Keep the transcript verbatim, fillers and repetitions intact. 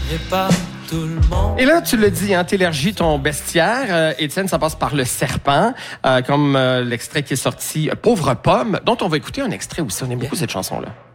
Et pas tout le monde. Et là, tu le dis, hein, t'élargis ton bestiaire. Euh, Étienne, ça passe par le serpent, euh, comme euh, l'extrait qui est sorti, euh, Pauvre pomme, dont on va écouter un extrait aussi. On aime beaucoup cette chanson-là.